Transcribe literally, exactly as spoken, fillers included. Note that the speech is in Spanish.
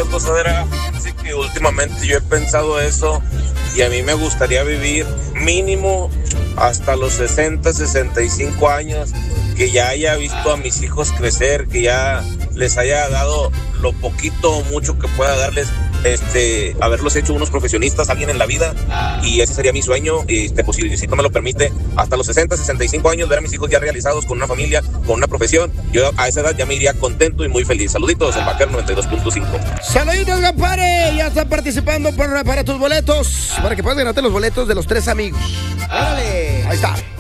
días, Gozadera. Así que últimamente yo he pensado eso y a mí me gustaría vivir mínimo hasta los sesenta, sesenta y cinco años, que ya haya visto a mis hijos crecer, que ya les haya dado lo poquito o mucho que pueda darles, este, haberlos hecho unos profesionistas, alguien en la vida, y ese sería mi sueño, y este, pues, si Diosito me lo permite, hasta los sesenta, sesenta y cinco años, ver a mis hijos ya realizados con una familia, con una profesión. Yo a esa edad ya me iría contento y muy feliz. Saluditos, el Vaquero noventa y dos punto cinco. Saluditos, Gampare, ya están participando para, para tus boletos, para que puedas ganarte los boletos de los tres amigos. ¡Órale! Ahí está.